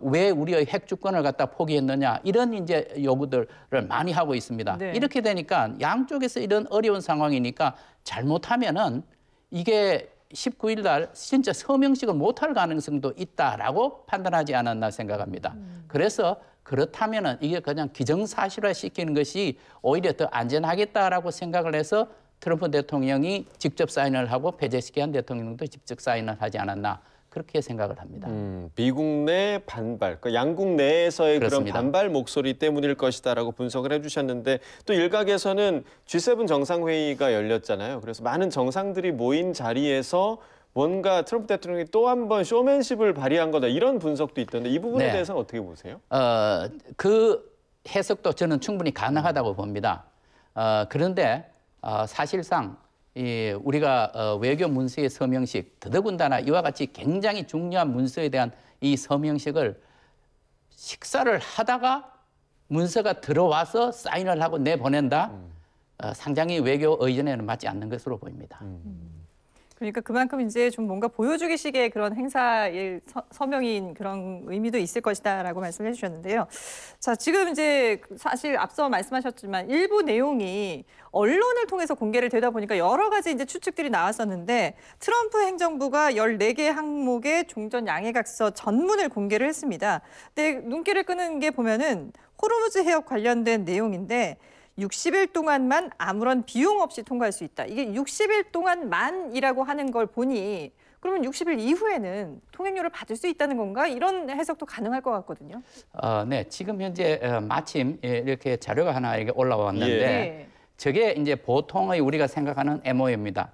왜 우리의 핵 주권을 갖다 포기했느냐 이런 이제 요구들을 많이 하고 있습니다. 네. 이렇게 되니까 양쪽에서 이런 어려운 상황이니까 잘못하면은 이게 19일 날 진짜 서명식을 못할 가능성도 있다라고 판단하지 않았나 생각합니다. 그래서 그렇다면은 이게 그냥 기정사실화 시키는 것이 오히려 더 안전하겠다라고 생각을 해서 트럼프 대통령이 직접 사인을 하고 페제시키안 대통령도 직접 사인을 하지 않았나 그렇게 생각을 합니다. 미국 내 반발, 그러니까 양국 내에서의 그렇습니다. 그런 반발 목소리 때문일 것이다라고 분석을 해주셨는데 또 일각에서는 G7 정상회의가 열렸잖아요. 그래서 많은 정상들이 모인 자리에서 뭔가 트럼프 대통령이 또 한 번 쇼맨십을 발휘한 거다 이런 분석도 있던데 이 부분에 네. 대해서는 어떻게 보세요? 그 해석도 저는 충분히 가능하다고 봅니다. 그런데 사실상 우리가 외교 문서의 서명식, 더더군다나 이와 같이 굉장히 중요한 문서에 대한 이 서명식을 식사를 하다가 문서가 들어와서 사인을 하고 내보낸다? 상당히 외교 의전에는 맞지 않는 것으로 보입니다. 그러니까 그만큼 이제 좀 뭔가 보여주기식의 그런 행사의 서명인 그런 의미도 있을 것이다라고 말씀해 주셨는데요. 자, 지금 이제 사실 앞서 말씀하셨지만 일부 내용이 언론을 통해서 공개를 되다 보니까 여러 가지 이제 추측들이 나왔었는데 트럼프 행정부가 14개 항목의 종전 양해각서 전문을 공개를 했습니다. 근데 눈길을 끄는 게 보면은 호르무즈 해협 관련된 내용인데 60일 동안만 아무런 비용 없이 통과할 수 있다. 이게 60일 동안만이라고 하는 걸 보니 그러면 60일 이후에는 통행료를 받을 수 있다는 건가? 이런 해석도 가능할 것 같거든요. 네, 지금 현재 마침 이렇게 자료가 하나 이게 올라왔는데 예. 저게 이제 보통의 우리가 생각하는 MOU입니다.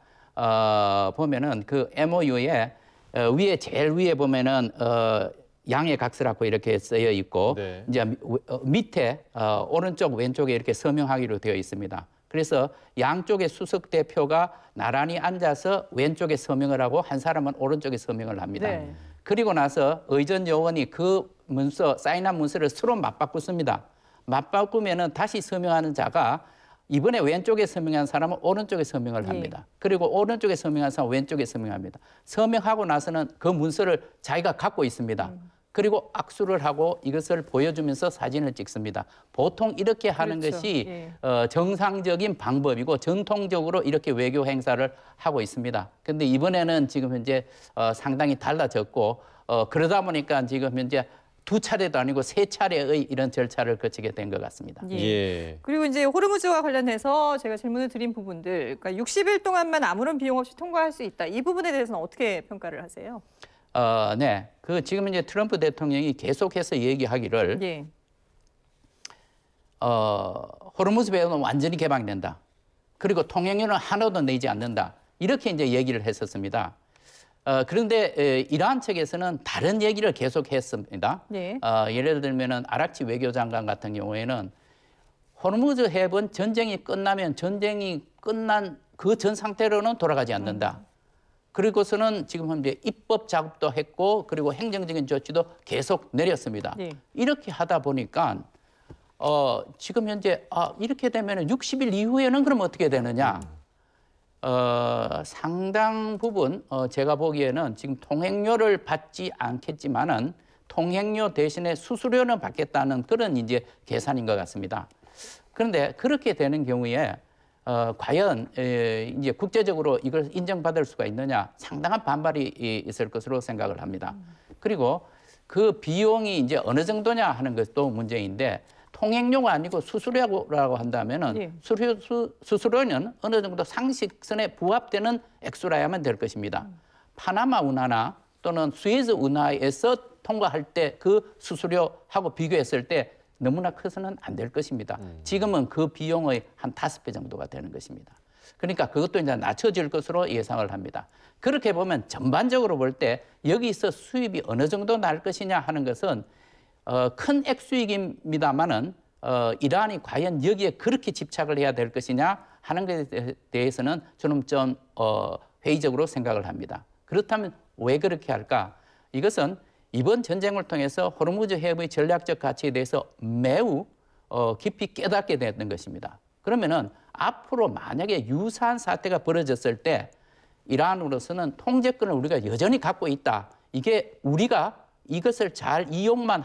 보면은 그 MOU에 위에 제일 위에 보면은 양해각서라고 이렇게 쓰여 있고 네. 이제 밑에 오른쪽 왼쪽에 이렇게 서명하기로 되어 있습니다. 그래서 양쪽의 수석 대표가 나란히 앉아서 왼쪽에 서명을 하고 한 사람은 오른쪽에 서명을 합니다. 네. 그리고 나서 의전 요원이 그 문서 사인한 문서를 서로 맞바꾸습니다. 맞바꾸면은 다시 서명하는 자가 이번에 왼쪽에 서명한 사람은 오른쪽에 서명을 합니다. 그리고 오른쪽에 서명한 사람은 왼쪽에 서명합니다. 서명하고 나서는 그 문서를 자기가 갖고 있습니다. 그리고 악수를 하고 이것을 보여주면서 사진을 찍습니다. 보통 이렇게 하는 그렇죠. 것이 정상적인 방법이고 전통적으로 이렇게 외교 행사를 하고 있습니다. 그런데 이번에는 지금 현재 상당히 달라졌고 그러다 보니까 지금 현재 2차례도 아니고 3차례의 이런 절차를 거치게 된 것 같습니다. 예. 그리고 이제 호르무즈와 관련해서 제가 질문을 드린 부분들, 그러니까 60일 동안만 아무런 비용 없이 통과할 수 있다. 이 부분에 대해서는 어떻게 평가를 하세요? 네. 지금 이제 트럼프 대통령이 계속해서 얘기하기를 예. 호르무즈 배후는 완전히 개방된다. 그리고 통행료는 하나도 내지 않는다. 이렇게 이제 얘기를 했었습니다. 그런데 이러한 측에서는 다른 얘기를 계속했습니다. 네. 예를 들면은 아락치 외교장관 같은 경우에는 호르무즈 해협은 전쟁이 끝나면 전쟁이 끝난 그 전 상태로는 돌아가지 않는다. 그리고서는 지금 현재 입법 작업도 했고 그리고 행정적인 조치도 계속 내렸습니다. 네. 이렇게 하다 보니까 지금 현재 이렇게 되면 60일 이후에는 그럼 어떻게 되느냐? 상당 부분 제가 보기에는 지금 통행료를 받지 않겠지만은 통행료 대신에 수수료는 받겠다는 그런 이제 계산인 것 같습니다. 그런데 그렇게 되는 경우에 과연 이제 국제적으로 이걸 인정받을 수가 있느냐 상당한 반발이 있을 것으로 생각을 합니다. 그리고 그 비용이 이제 어느 정도냐 하는 것도 문제인데 통행료가 아니고 수수료라고 한다면은 수수료는 어느 정도 상식선에 부합되는 액수라야만 될 것입니다. 파나마 운하나 또는 수에즈 운하에서 통과할 때 그 수수료하고 비교했을 때 너무나 커서는 안 될 것입니다. 지금은 그 비용의 한 5배 정도가 되는 것입니다. 그러니까 그것도 이제 낮춰질 것으로 예상을 합니다. 그렇게 보면 전반적으로 볼 때 여기서 수입이 어느 정도 날 것이냐 하는 것은 큰 액수이기입니다만은 이란이 과연 여기에 그렇게 집착을 해야 될 것이냐 하는 것에 대해서는 저는 좀 회의적으로 생각을 합니다. 그렇다면 왜 그렇게 할까? 이것은 이번 전쟁을 통해서 호르무즈 해협의 전략적 가치에 대해서 매우 깊이 깨닫게 됐던 것입니다. 그러면은 앞으로 만약에 유사한 사태가 벌어졌을 때 이란으로서는 통제권을 우리가 여전히 갖고 있다. 이게 우리가 이것을 잘 이용만